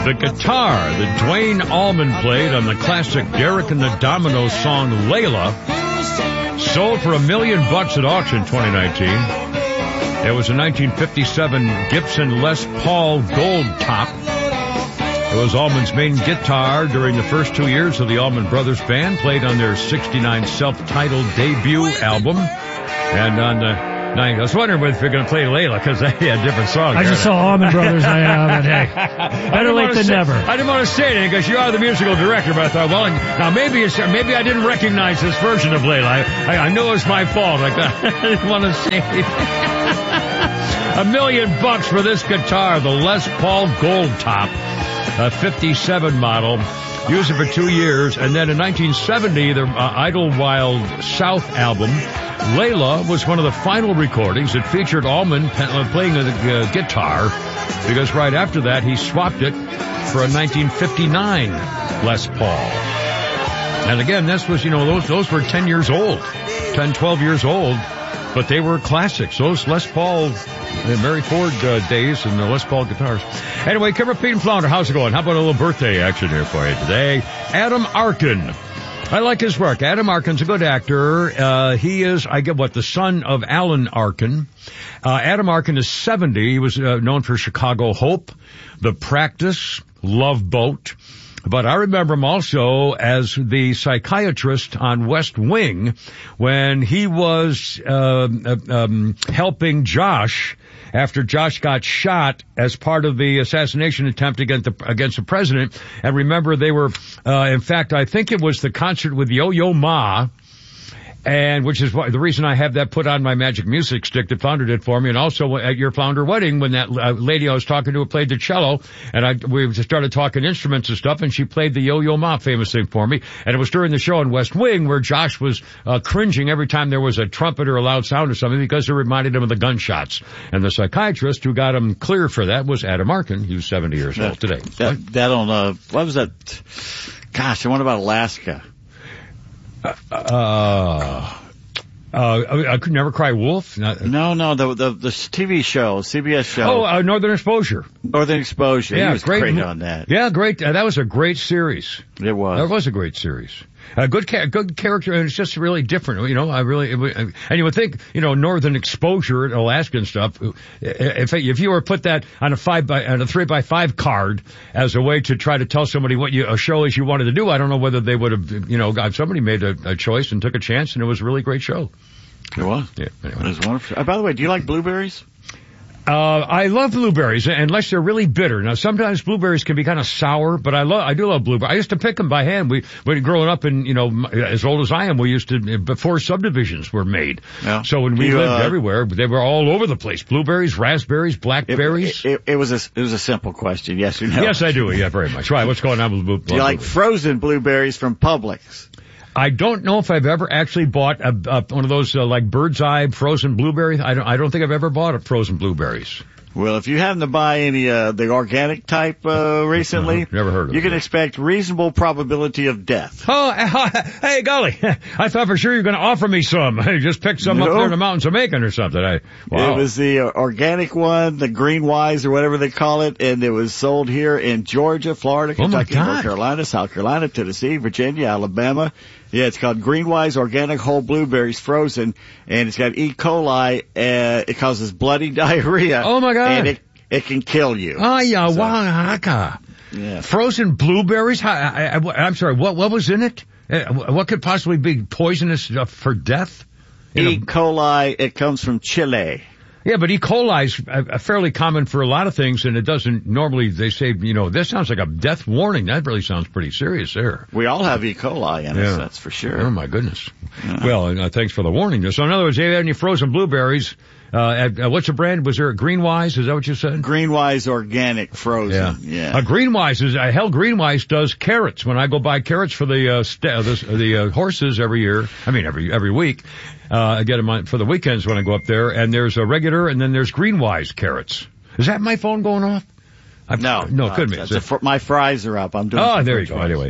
The guitar that Duane Allman played on the classic Derek and the Dominoes song Layla sold for $1 million at auction 2019. It was a 1957 Gibson Les Paul Gold Top. It was Allman's main guitar during the first 2 years of the Allman Brothers Band, played on their 69 self-titled debut album. And on the I was wondering if you're going to play Layla, because they had different songs. I just saw Allman Brothers, and hey, better late than never. I didn't want to say anything because you are the musical director, but I thought, well, now maybe I didn't recognize this version of Layla. I knew it was my fault. I didn't want to say anything. $1 million for this guitar, the Les Paul Gold Top, a 57 model. Used it for 2 years, and then in 1970, the Idlewild South album, Layla, was one of the final recordings that featured Allman playing the guitar, because right after that he swapped it for a 1959 Les Paul. And again, this was, those were 10 years old, 10, 12 years old, but they were classics. Those Les Paul, the Mary Ford days and the Les Paul guitars. Anyway, Kimber, Pete, and Flounder, how's it going? How about a little birthday action here for you today? Adam Arkin. I like his work. Adam Arkin's a good actor. He is, the son of Alan Arkin. Adam Arkin is 70. He was known for Chicago Hope, The Practice, Love Boat. But I remember him also as the psychiatrist on West Wing when he was helping Josh after Josh got shot as part of the assassination attempt against the president. And remember, they were, in fact, I think it was the concert with Yo-Yo Ma, and which is the reason I have that put on my magic music stick that Flounder did for me, and also at your Flounder wedding when that lady I was talking to played the cello, and we started talking instruments and stuff, and she played the Yo-Yo Ma famous thing for me, and it was during the show in West Wing where Josh was cringing every time there was a trumpet or a loud sound or something because it reminded him of the gunshots. And the psychiatrist who got him clear for that was Adam Arkin. He was 70 years old today. What was that? Gosh, the one about Alaska. I Could Never Cry Wolf? No, the TV show, CBS show. Oh, Northern Exposure. Northern Exposure. Yeah, he was great on that. Yeah, great. That was a great series. It was. That was a great series. Good character, and it's just really different, and you would think, Northern Exposure, Alaskan stuff, if you were put that on a 3x5 card as a way to try to tell somebody a show is you wanted to do, I don't know whether they would have, somebody made a choice and took a chance, and it was a really great show. It was. Yeah, anyway. It was wonderful. By the way, do you like blueberries? I love blueberries, unless they're really bitter. Now, sometimes blueberries can be kind of sour, but I do love blueberries. I used to pick them by hand. When growing up and, as old as I am, we used to, before subdivisions were made. Yeah. So when we lived everywhere, they were all over the place. Blueberries, raspberries, blackberries. It was a simple question. Yes or no? Yes, I do. Yeah, very much. Right. What's going on with blueberries? Do you like frozen blueberries from Publix? I don't know if I've ever actually bought one of those like Bird's Eye frozen blueberries. I don't think I've ever bought a frozen blueberries. Well, if you happen to buy any the organic type recently, never heard of you can expect reasonable probability of death. Oh, hey, golly! I thought for sure you were going to offer me some. You just picked some up there in the mountains of Macon or something. Wow. It was the organic one, the Green Wise or whatever they call it, and it was sold here in Georgia, Florida, Kentucky, North Carolina, South Carolina, Tennessee, Virginia, Alabama. Yeah, it's called Greenwise Organic Whole Blueberries Frozen, and it's got E. coli. It causes bloody diarrhea. Oh my God! And it can kill you. Oh yeah, wow. Yeah. Frozen blueberries. I'm sorry. What was in it? What could possibly be poisonous for death? E. coli. It comes from Chile. Yeah, but E. coli is fairly common for a lot of things, and it doesn't normally, they say, this sounds like a death warning. That really sounds pretty serious there. We all have E. coli in us, that's for sure. Oh, my goodness. Yeah. Well, thanks for the warning. So, in other words, if you have any frozen blueberries, what's the brand? Was there a Greenwise? Is that what you said? Greenwise Organic Frozen. Yeah. Greenwise Greenwise does carrots. When I go buy carrots for the horses every week, I get them for the weekends when I go up there, and there's a regular, and then there's Greenwise carrots. Is that my phone going off? No, couldn't be. My fries are up. I'm doing. Oh, there you go. Anyway,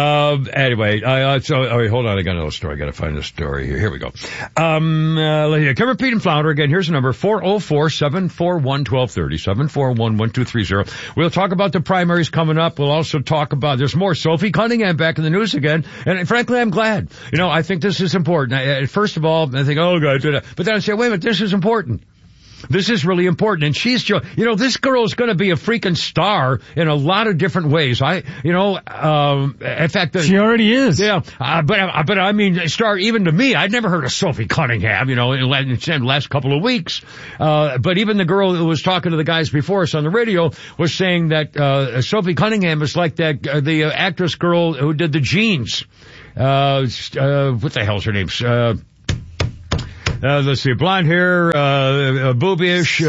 hold on. I got another story. I got to find the story here. Here we go. Kevin Pete and Flounder again. Here's the number: 404-741-1230, 741-1230. We'll talk about the primaries coming up. We'll also talk about there's more Sophie Cunningham back in the news again, and frankly, I'm glad. I think this is important. First of all, I think, oh God, but then I say, wait a minute, this is important. This is really important, and she's, this girl is going to be a freaking star in a lot of different ways. In fact, she already is. Yeah, but I mean, star even to me. I'd never heard of Sophie Cunningham, in the last couple of weeks. But even the girl who was talking to the guys before us on the radio was saying that Sophie Cunningham is like the actress girl who did the Jeans. What the hell's her name? Let's see, blonde hair, boobyish,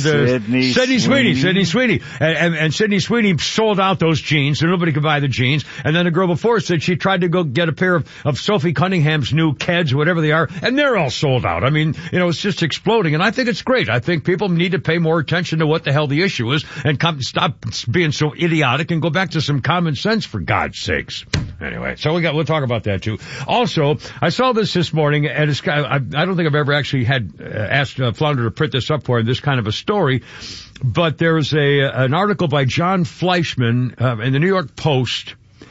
Sydney Sweeney. And Sydney Sweeney sold out those jeans, so nobody could buy the jeans. And then the girl before said she tried to go get a pair of Sophie Cunningham's new Keds, whatever they are, and they're all sold out. I mean, it's just exploding, and I think it's great. I think people need to pay more attention to what the hell the issue is and stop being so idiotic and go back to some common sense, for God's sakes. Anyway, so we'll talk about that too. Also, I saw this morning, and I don't think I've ever actually had asked Flounder to print this up for this kind of a story, but there's an article by John Fleischman in the New York Post,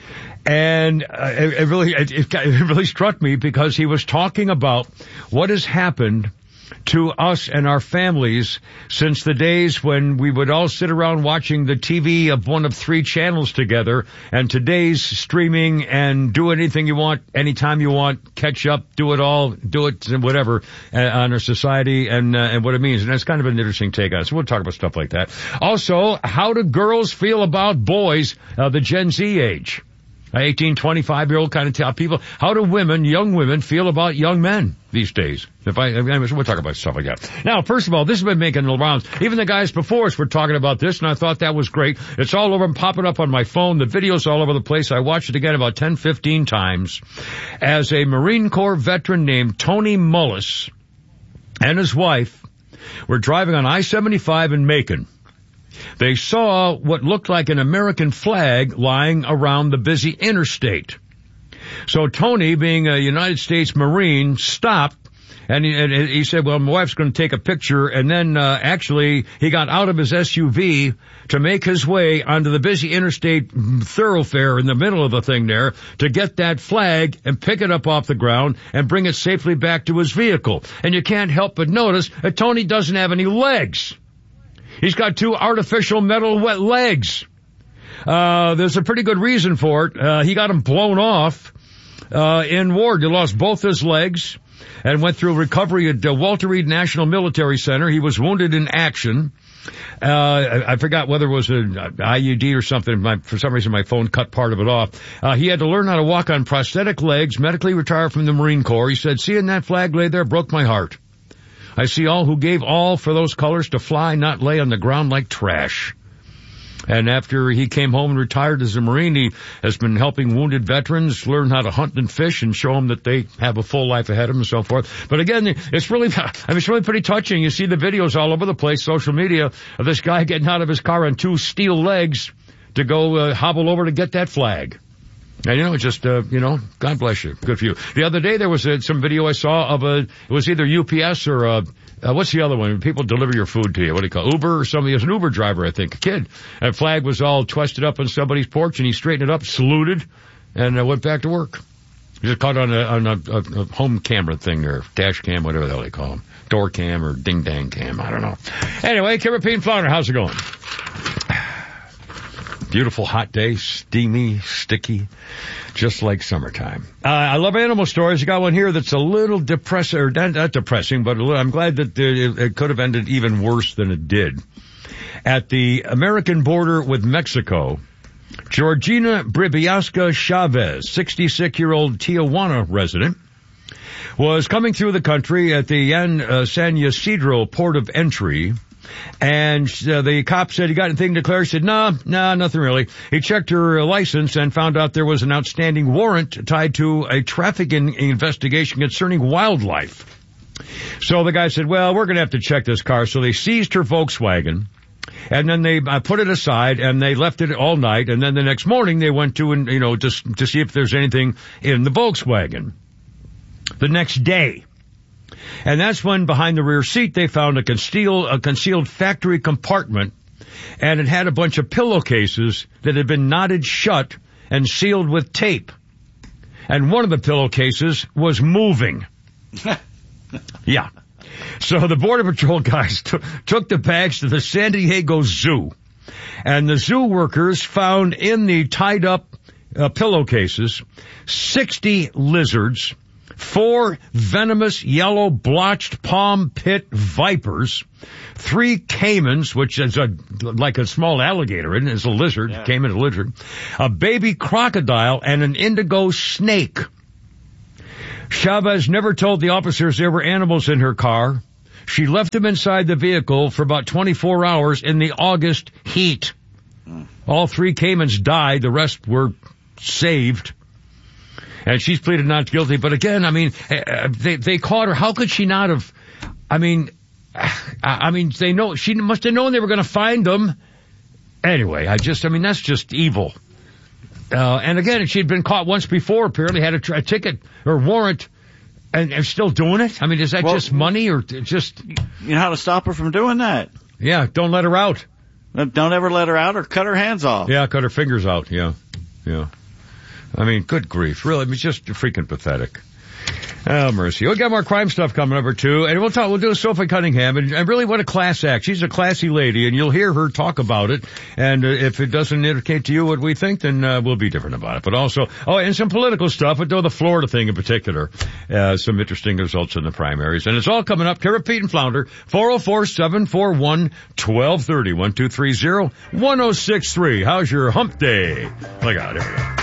and it really struck me because he was talking about what has happened to us and our families since the days when we would all sit around watching the TV of one of 3 channels together, and today's streaming and do anything you want, anytime you want, catch up, do it all, do it, whatever, on our society and what it means. And that's kind of an interesting take on it. So we'll talk about stuff like that. Also, how do girls feel about boys, the Gen Z age? 18, 25-year-old kind of people. How do young women feel about young men these days? We'll talk about stuff like that. Now, first of all, this has been making the rounds. Even the guys before us were talking about this, and I thought that was great. It's all over and popping up on my phone. The video's all over the place. I watched it again about 10, 15 times. As a Marine Corps veteran named Tony Mullis and his wife were driving on I-75 in Macon, they saw what looked like an American flag lying around the busy interstate. So Tony, being a United States Marine, stopped, and he said, well, my wife's going to take a picture, and then actually he got out of his SUV to make his way onto the busy interstate thoroughfare in the middle of the thing there to get that flag and pick it up off the ground and bring it safely back to his vehicle. And you can't help but notice that Tony doesn't have any legs. He's got 2 artificial metal wet legs. There's a pretty good reason for it. He got them blown off in war. He lost both his legs and went through recovery at Walter Reed National Military Center. He was wounded in action. I forgot whether it was an IUD or something. For some reason, my phone cut part of it off. He had to learn how to walk on prosthetic legs, medically retired from the Marine Corps. He said, seeing that flag lay there broke my heart. I see all who gave all for those colors to fly, not lay on the ground like trash. And after he came home and retired as a Marine, he has been helping wounded veterans learn how to hunt and fish and show them that they have a full life ahead of them and so forth. But again, it's really pretty touching. You see the videos all over the place, social media, of this guy getting out of his car on 2 steel legs to go hobble over to get that flag. And God bless you. Good for you. The other day there was some video I saw of it was either UPS or what's the other one? People deliver your food to you. What do you call it? Uber or somebody? It was an Uber driver, I think, a kid. And the flag was all twisted up on somebody's porch, and he straightened it up, saluted, and went back to work. He just caught on a home camera thing there, dash cam, whatever the hell they call them, door cam or ding dang cam. I don't know. Anyway, Kevin Pete and Flounder, how's it going? Beautiful hot day, steamy, sticky, just like summertime. I love animal stories. You got one here that's a little depressing, or not depressing, but I'm glad that it could have ended even worse than it did. At the American border with Mexico, Georgina Bribiasca Chavez, 66-year-old Tijuana resident, was coming through the country at the San Ysidro port of entry. And the cop said, you got anything to declare? He said, no, nothing really. He checked her license and found out there was an outstanding warrant tied to a trafficking investigation concerning wildlife. So the guy said, well, we're going to have to check this car. So they seized her Volkswagen And then they put it aside and they left it all night. And then the next morning they went to, just to see if there's anything in the Volkswagen. The next day. And that's when behind the rear seat they found a concealed factory compartment, and it had a bunch of pillowcases that had been knotted shut and sealed with tape. And one of the pillowcases was moving. Yeah. So the Border Patrol guys took the bags to the San Diego Zoo, and the zoo workers found in the tied up pillowcases 60 lizards, 4 venomous yellow blotched palm pit vipers, 3 caimans, which is like a small alligator, isn't it? It's a lizard, yeah. Caiman, a lizard, a baby crocodile, and an indigo snake. Chavez never told the officers there were animals in her car. She left them inside the vehicle for about 24 hours in the August heat. All 3 caimans died. The rest were saved. And she's pleaded not guilty. But again, they caught her. How could she not have? They know, she must have known they were going to find them. Anyway, that's just evil. And again, she'd been caught once before, apparently had a ticket or warrant, and still doing it? Is that just money or just... You know how to stop her from doing that? Yeah, don't let her out. Don't ever let her out or cut her hands off. Yeah, cut her fingers out, yeah. Good grief, really, it's just freaking pathetic. Oh, mercy. We'll get more crime stuff coming up or two, and we'll do Sophie Cunningham, and really what a class act. She's a classy lady, and you'll hear her talk about it, and if it doesn't indicate to you what we think, then we'll be different about it. But also, and some political stuff, but the Florida thing in particular, some interesting results in the primaries, and it's all coming up. Carrot, Pete, and Flounder, 404-741-1230, 1230-1063. How's your hump day? Look out, here we go.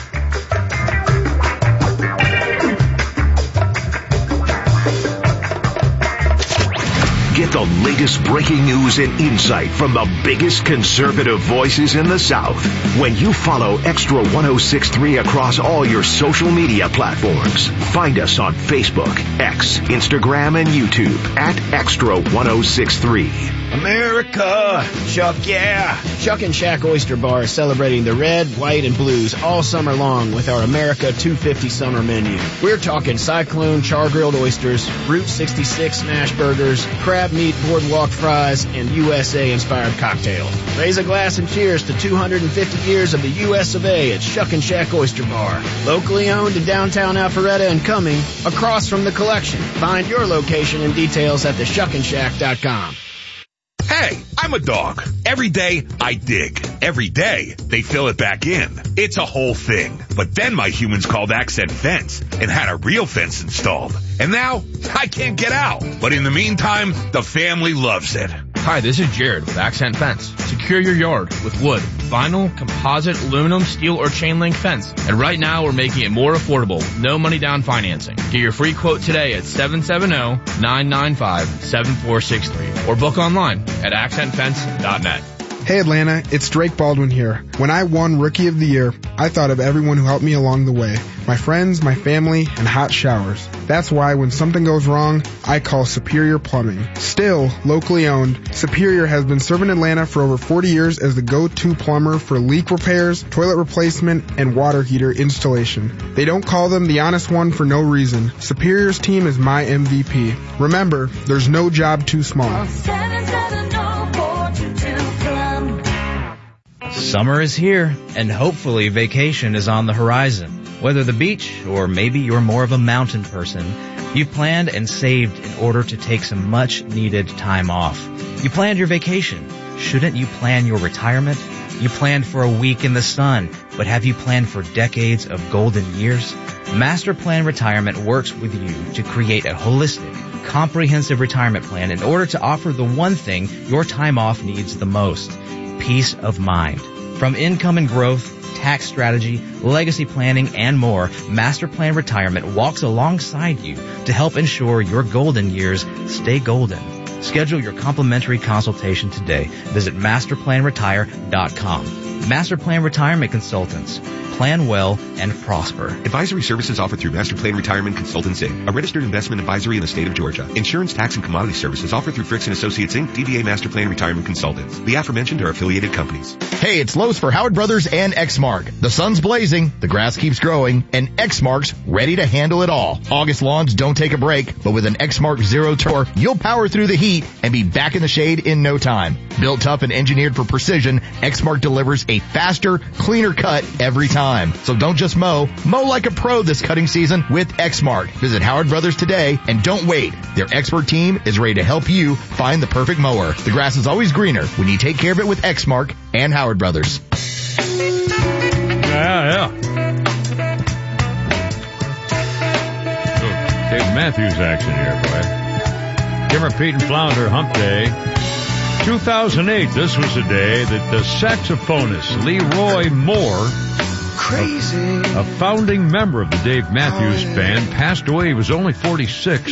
Get the latest breaking news and insight from the biggest conservative voices in the South when you follow Extra 1063 across all your social media platforms. Find us on Facebook, X, Instagram, and YouTube at Extra 1063. America! Chuck, yeah! Chuck and Shack Oyster Bar is celebrating the red, white, and blues all summer long with our America 250 summer menu. We're talking Cyclone char-grilled oysters, Route 66 smash burgers, crab meat boardwalk fries, and USA-inspired cocktails. Raise a glass and cheers to 250 years of the US of A at Chuck and Shack Oyster Bar. Locally owned in downtown Alpharetta and Cumming, across from the Collection. Find your location and details at theshuckandshack.com. Hey, I'm a dog. Every day, I dig. Every day, they fill it back in. It's a whole thing. But then my humans called Accent Fence and had a real fence installed. And now, I can't get out. But in the meantime, the family loves it. Hi, this is Jared with Accent Fence. Secure your yard with wood, vinyl, composite, aluminum, steel, or chain link fence. And right now, we're making it more affordable. No money down financing. Get your free quote today at 770-995-7463 or book online at accentfence.net. Hey Atlanta, it's Drake Baldwin here. When I won Rookie of the Year, I thought of everyone who helped me along the way. My friends, my family, and hot showers. That's why when something goes wrong, I call Superior Plumbing. Still locally owned, Superior has been serving Atlanta for over 40 years as the go-to plumber for leak repairs, toilet replacement, and water heater installation. They don't call them the honest one for no reason. Superior's team is my MVP. Remember, there's no job too small. Summer is here, and hopefully vacation is on the horizon. Whether the beach or maybe you're more of a mountain person, you've planned and saved in order to take some much-needed time off. You planned your vacation. Shouldn't you plan your retirement? You planned for a week in the sun, but have you planned for decades of golden years? Master Plan Retirement works with you to create a holistic, comprehensive retirement plan in order to offer the one thing your time off needs the most: peace of mind. From income and growth, tax strategy, legacy planning, and more, Master Plan Retirement walks alongside you to help ensure your golden years stay golden. Schedule your complimentary consultation today. Visit masterplanretire.com. Master Plan Retirement Consultants. Plan well and prosper. Advisory services offered through Master Plan Retirement Consultants, Inc., a registered investment advisory in the state of Georgia. Insurance, tax, and commodity services offered through Fricks & Associates, Inc., DBA Master Plan Retirement Consultants. The aforementioned are affiliated companies. Hey, it's Lowe's for Howard Brothers and Exmark. The sun's blazing, the grass keeps growing, and Exmark's ready to handle it all. August lawns don't take a break, but with an Exmark Zero Tour, you'll power through the heat and be back in the shade in no time. Built tough and engineered for precision, Exmark delivers a faster, cleaner cut every time. So don't just mow like a pro this cutting season with Exmark. Visit Howard Brothers today and don't wait. Their expert team is ready to help you find the perfect mower. The grass is always greener when you take care of it with Exmark and Howard Brothers. Yeah. Dave Matthews action here, boy. Kimmer, Pete, and Flounder Hump Day. 2008, this was the day that the saxophonist Leroy Moore, a founding member of the Dave Matthews Band, passed away. He was only 46.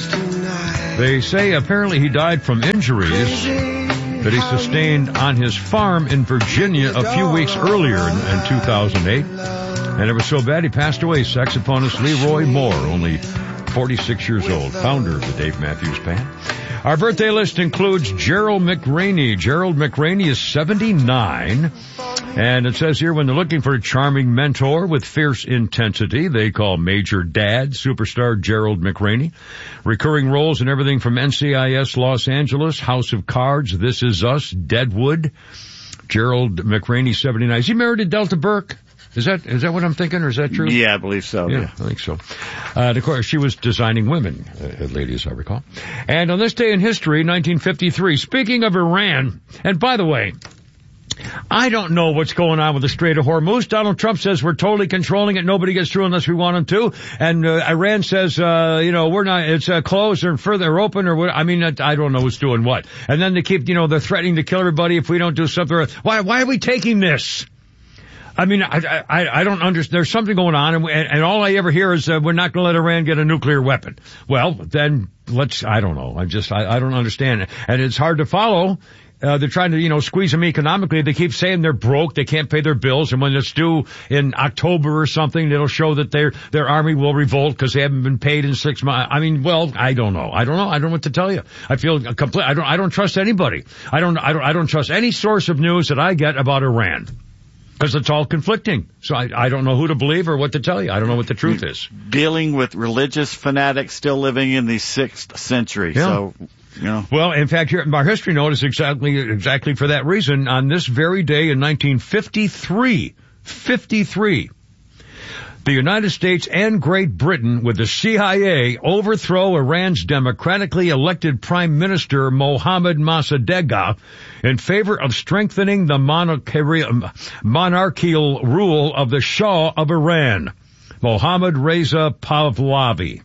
They say apparently he died from injuries that he sustained on his farm in Virginia a few weeks earlier in 2008. And it was so bad he passed away. Saxophonist Leroy Moore, only 46 years old, founder of the Dave Matthews Band. Our birthday list includes Gerald McRaney. Gerald McRaney is 79. And it says here, when they're looking for a charming mentor with fierce intensity, they call Major Dad superstar Gerald McRaney. Recurring roles in everything from NCIS Los Angeles, House of Cards, This Is Us, Deadwood. Gerald McRaney, 79. Is he married to Delta Burke? Is that what I'm thinking, or is that true? Yeah, I believe so. Yeah. I think so. Of course, she was designing women, ladies, I recall. And on this day in history, 1953, speaking of Iran, and by the way, I don't know what's going on with the Strait of Hormuz. Donald Trump says we're totally controlling it. Nobody gets through unless we want them to. And Iran says, we're not, it's closed or further open or what. I mean, I don't know who's doing what. And then they keep, they're threatening to kill everybody if we don't do something. Why are we taking this? I mean, I don't understand. There's something going on, and all I ever hear is we're not going to let Iran get a nuclear weapon. Well, then I don't know. I don't understand it. And it's hard to follow. They're trying to, squeeze them economically. They keep saying they're broke, they can't pay their bills, and when it's due in October or something, it'll show that their army will revolt because they haven't been paid in 6 months. I mean, well, I don't know. I don't know what to tell you. I feel I don't trust anybody. I don't trust any source of news that I get about Iran. Because it's all conflicting. So I don't know who to believe or what to tell you. I don't know what the truth is. Dealing with religious fanatics still living in the 6th century. Yeah. So, Well, in fact, here, our history note is exactly for that reason. On this very day in 1953, the United States and Great Britain, with the CIA, overthrow Iran's democratically elected Prime Minister Mohammad Mossadegh in favor of strengthening the monarchical rule of the Shah of Iran, Mohammad Reza Pahlavi.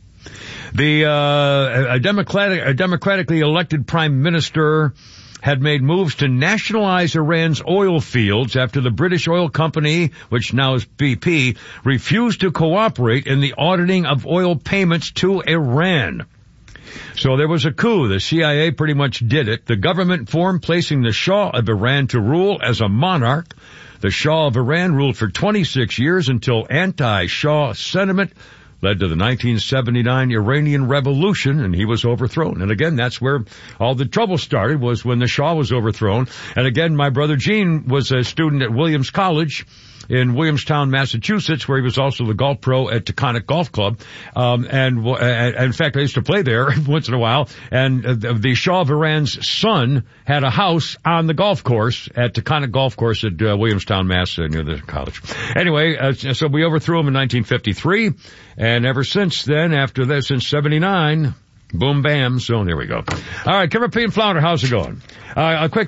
A democratically elected Prime Minister had made moves to nationalize Iran's oil fields after the British oil company, which now is BP, refused to cooperate in the auditing of oil payments to Iran. So there was a coup. The CIA pretty much did it. The government formed, placing the Shah of Iran to rule as a monarch. The Shah of Iran ruled for 26 years until anti-Shah sentiment led to the 1979 Iranian Revolution, and he was overthrown. And again, that's where all the trouble started, was when the Shah was overthrown. And again, my brother Gene was a student at Williams College in Williamstown, Massachusetts, where he was also the golf pro at Taconic Golf Club. And in fact, I used to play there once in a while. And the Shah of Iran's son had a house on the golf course at Taconic Golf Course at Williamstown, Mass, near the college. Anyway, so we overthrew him in 1953. And ever since then, after that, since 79, boom, bam. So there we go. All right, Kimmer, P. and Flounder, how's it going? A quick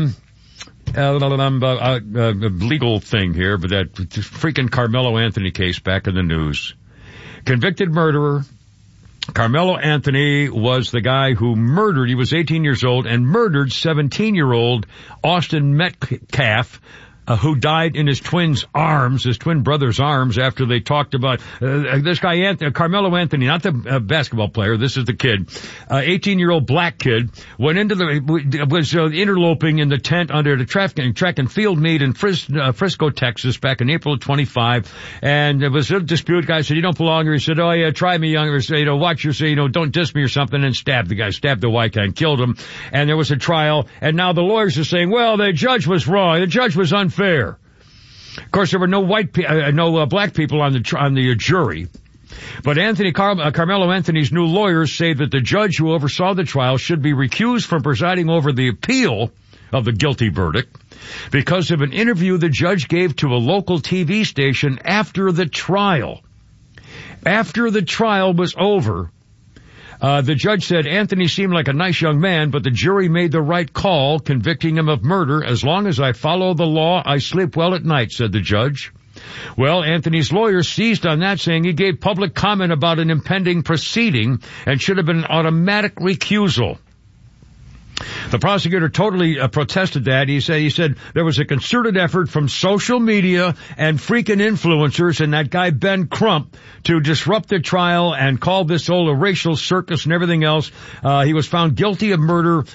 legal thing here, but that freaking Carmelo Anthony case back in the news. Convicted murderer. Carmelo Anthony was the guy who he was 18 years old and murdered 17-year-old Austin Metcalf who died in his twin brother's arms after they talked about this guy, Carmelo Anthony, not the basketball player. This is the kid, 18-year-old black kid, was interloping in the tent under the track and field meet in Frisco, Texas, back in April of 25. And there was a dispute. Guy said, "You don't belong here." He said, "Oh yeah, try me, young," or say, watch your, don't diss me or something, and stabbed the guy, stabbed the white guy and killed him. And there was a trial, and now the lawyers are saying, well, the judge was wrong. The judge was unfair. Of course, there were no black people on the jury. But Carmelo Anthony's new lawyers say that the judge who oversaw the trial should be recused from presiding over the appeal of the guilty verdict because of an interview the judge gave to a local TV station after the trial. After the trial was over, the judge said Anthony seemed like a nice young man, but the jury made the right call, convicting him of murder. As long as I follow the law, I sleep well at night, said the judge. Well, Anthony's lawyer seized on that, saying he gave public comment about an impending proceeding and should have been an automatic recusal. The prosecutor totally protested that. He said there was a concerted effort from social media and freaking influencers and that guy Ben Crump to disrupt the trial and call this all a racial circus and everything else. He was found guilty of murder